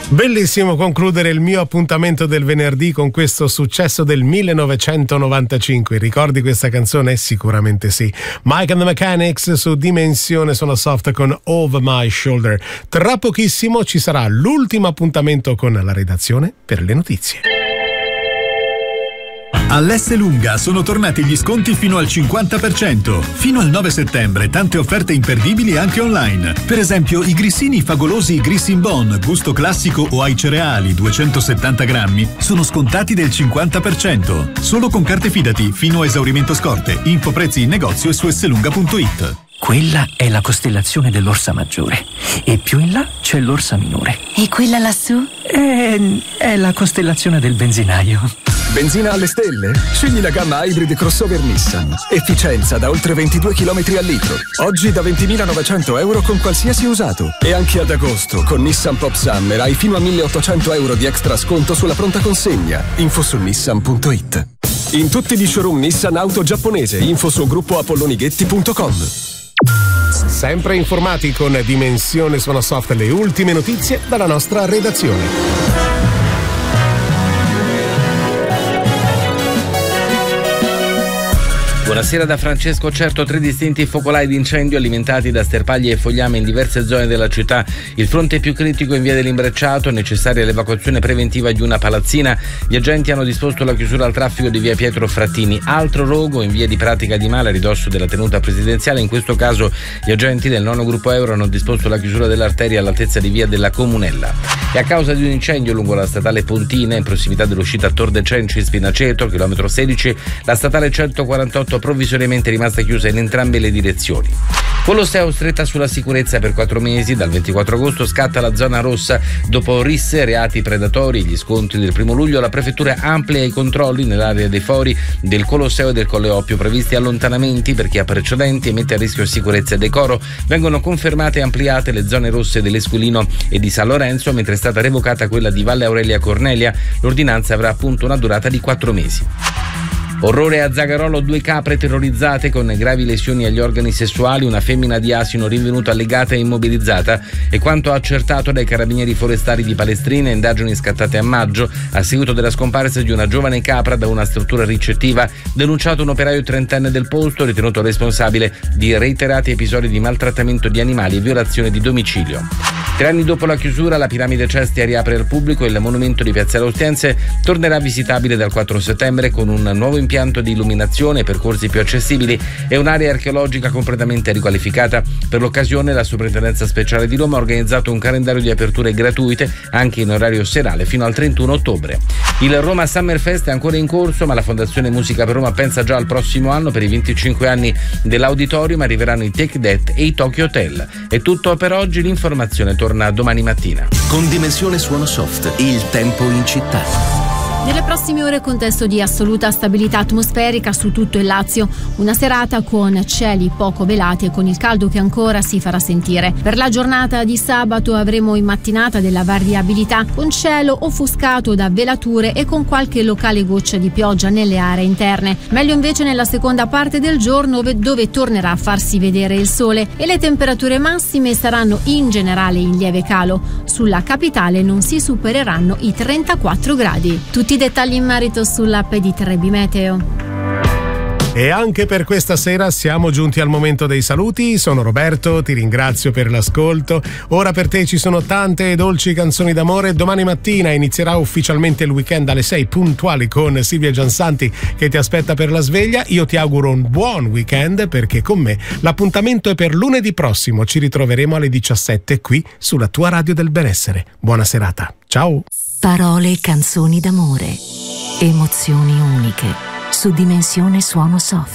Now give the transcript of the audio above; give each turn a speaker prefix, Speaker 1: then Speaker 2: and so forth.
Speaker 1: Bellissimo concludere il mio appuntamento del venerdì con questo successo del 1995. Ricordi questa canzone? Sicuramente sì. Mike and the Mechanics su Dimensione Suono Soft con Over My Shoulder. Tra pochissimo ci sarà l'ultimo appuntamento con la redazione per le notizie.
Speaker 2: All'Esselunga sono tornati gli sconti fino al 50%. Fino al 9 settembre tante offerte imperdibili anche online. Per esempio i grissini Fagolosi Grissin Bon, gusto classico o ai cereali 270 grammi sono scontati del 50%. Solo con carte Fidati fino a esaurimento scorte. Info prezzi in negozio e su esselunga.it.
Speaker 3: Quella è la costellazione dell'Orsa Maggiore e più in là c'è l'Orsa Minore.
Speaker 4: E quella lassù?
Speaker 3: È la costellazione del benzinaio.
Speaker 5: Benzina alle stelle? Scegli la gamma Hybrid Crossover Nissan. Efficienza da oltre 22 km al litro. Oggi da 20.900 euro con qualsiasi usato. E anche ad agosto con Nissan Pop Summer hai fino a 1.800 euro di extra sconto sulla pronta consegna. Info su nissan.it. In tutti gli showroom Nissan auto giapponese. Info su gruppoapollonighetti.com.
Speaker 1: Sempre informati con Dimensione Suono Soft, le ultime notizie dalla nostra redazione.
Speaker 6: Buonasera da Francesco Certo. 3 distinti focolai di incendio alimentati da sterpaglie e fogliame in diverse zone della città. Il fronte più critico in via dell'Imbracciato, necessaria l'evacuazione preventiva di una palazzina. Gli agenti hanno disposto la chiusura al traffico di via Pietro Frattini. Altro rogo in via di Pratica di Mala, a ridosso della tenuta presidenziale. In questo caso gli agenti del 9° gruppo Euro hanno disposto la chiusura dell'arteria all'altezza di via della Comunella. E a causa di un incendio lungo la statale Pontina, in prossimità dell'uscita Tor de Cenci Spinaceto, chilometro 16, la statale 148 provvisoriamente rimasta chiusa in entrambe le direzioni. Colosseo stretta sulla sicurezza per 4 mesi. Dal 24 agosto scatta la zona rossa. Dopo risse, reati predatori, gli scontri del 1 luglio, la prefettura amplia i controlli nell'area dei fori del Colosseo e del Colle Oppio. Previsti allontanamenti per chi ha precedenti e mette a rischio sicurezza e decoro. Vengono confermate e ampliate le zone rosse dell'Esquilino e di San Lorenzo, mentre è stata revocata quella di Valle Aurelia Cornelia. L'ordinanza avrà appunto una durata di 4 mesi. Orrore a Zagarolo, 2 capre terrorizzate con gravi lesioni agli organi sessuali, una femmina di asino rinvenuta legata e immobilizzata, e quanto accertato dai carabinieri forestali di Palestrina, indagini scattate a maggio a seguito della scomparsa di una giovane capra da una struttura ricettiva, denunciato un operaio 30enne del posto, ritenuto responsabile di reiterati episodi di maltrattamento di animali e violazione di domicilio. 3 anni dopo la chiusura, la piramide Cestia riapre al pubblico e il monumento di Piazzale Ostiense tornerà visitabile dal 4 settembre con un nuovo impianto di illuminazione, percorsi più accessibili e un'area archeologica completamente riqualificata. Per l'occasione la Soprintendenza Speciale di Roma ha organizzato un calendario di aperture gratuite anche in orario serale fino al 31 ottobre. Il Roma Summer Fest è ancora in corso, ma la Fondazione Musica per Roma pensa già al prossimo anno. Per i 25 anni dell'auditorium arriveranno i Take That e i Tokyo Hotel. È tutto per oggi, l'informazione torna domani mattina.
Speaker 7: Con Dimensione Suono Soft, il tempo in città.
Speaker 8: Nelle prossime ore contesto di assoluta stabilità atmosferica su tutto il Lazio, una serata con cieli poco velati e con il caldo che ancora si farà sentire. Per la giornata di sabato avremo in mattinata della variabilità con cielo offuscato da velature e con qualche locale goccia di pioggia nelle aree interne. Meglio invece nella seconda parte del giorno dove tornerà a farsi vedere il sole e le temperature massime saranno in generale in lieve calo. Sulla capitale non si supereranno i 34 gradi. Tutti i dettagli in merito sull'app di Trebi Meteo.
Speaker 1: E anche per questa sera siamo giunti al momento dei saluti. Sono Roberto, ti ringrazio per l'ascolto. Ora per te ci sono tante e dolci canzoni d'amore. Domani mattina inizierà ufficialmente il weekend alle 6 puntuali con Silvia Giansanti che ti aspetta per la sveglia. Io ti auguro un buon weekend, perché con me l'appuntamento è per lunedì prossimo. Ci ritroveremo alle 17 qui sulla tua radio del benessere. Buona serata, ciao.
Speaker 9: Parole e canzoni d'amore, emozioni uniche su Dimensione Suono Soft.